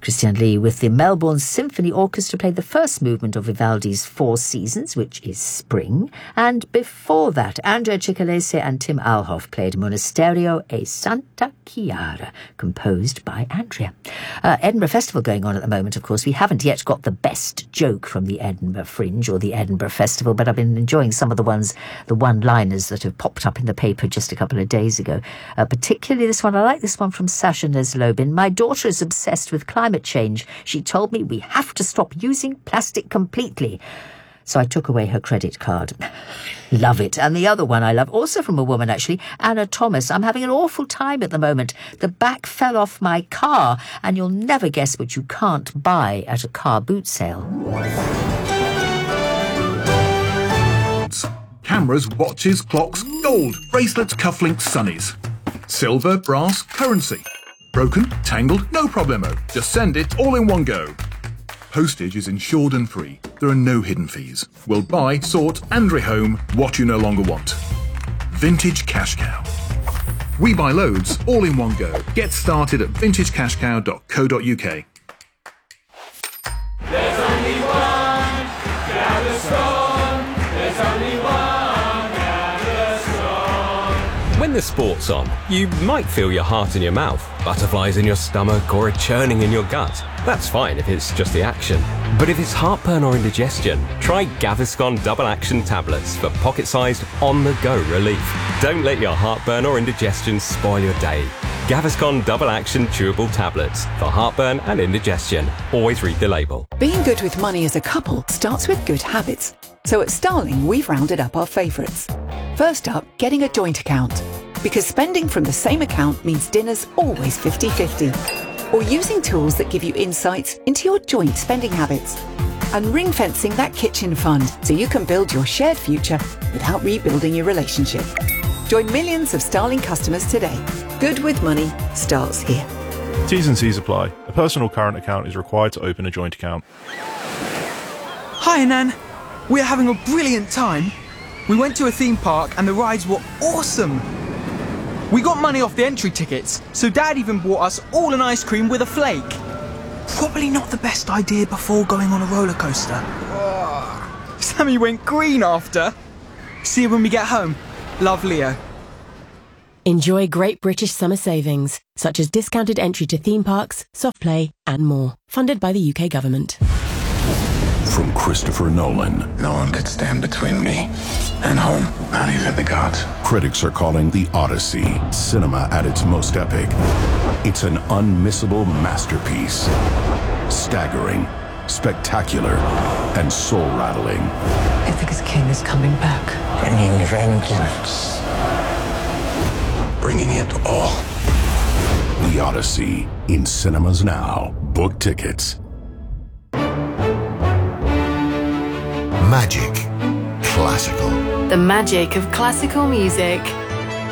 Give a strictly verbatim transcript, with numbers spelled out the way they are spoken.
Christian Lee with the Melbourne Symphony Orchestra played the first movement of Vivaldi's Four Seasons, which is Spring. And before that, Andrea Cicalese and Tim Alhoff played Monasterio e Santa Chiara, composed by Andrea. Uh, Edinburgh Festival going on at the moment, of course. We haven't yet got the best joke from the Edinburgh Fringe or the Edinburgh Festival, but I've been enjoying some of the ones, the one-liners that have popped up in the paper just a couple of days ago. Uh, particularly this one. I like this one from Sasha Neslobin. My daughter is obsessed with climate change. She told me we have to stop using plastic completely. So I took away her credit card. Love it. And the other one I love, also from a woman actually, Anna Thomas. I'm having an awful time at the moment. The back fell off my car, and you'll never guess what you can't buy at a car boot sale. Cameras, watches, clocks, gold, bracelets, cufflinks, sunnies. Silver, brass, currency. Broken, tangled, no problemo. Just send it all in one go. Postage is insured and free. There are no hidden fees. We'll buy, sort and rehome what you no longer want. Vintage Cash Cow. We buy loads all in one go. Get started at vintage cash cow dot co dot uk. There's only one Gaviscon. There's only one Gaviscon. When the sport's on, you might feel your heart in your mouth, butterflies in your stomach, or a churning in your gut. That's fine if it's just the action. But if it's heartburn or indigestion, try Gaviscon Double Action Tablets for pocket-sized, on-the-go relief. Don't let your heartburn or indigestion spoil your day. Gaviscon Double Action Chewable Tablets for heartburn and indigestion. Always read the label. Being good with money as a couple starts with good habits. So at Starling, we've rounded up our favourites. First up, getting a joint account. Because spending from the same account means dinner's always fifty-fifty. Or using tools that give you insights into your joint spending habits. And ring-fencing that kitchen fund so you can build your shared future without rebuilding your relationship. Join millions of Starling customers today. Good with money starts here. T's and C's apply. A personal current account is required to open a joint account. Hi, Nan. We're having a brilliant time. We went to a theme park and the rides were awesome. We got money off the entry tickets, so Dad even bought us all an ice cream with a flake. Probably not the best idea before going on a roller coaster. Oh, Sammy went green after. See you when we get home. Love, Leo. Enjoy great British summer savings, such as discounted entry to theme parks, soft play, and more. Funded by the U K government. From Christopher Nolan. No one could stand between me and home, not even the gods. Critics are calling The Odyssey cinema at its most epic. It's an unmissable masterpiece. Staggering, spectacular, and soul-rattling. Ithaca's king is coming back. Bringing vengeance. Bringing it all. The Odyssey, in cinemas now. Book tickets. Magic. Classical. The magic of classical music.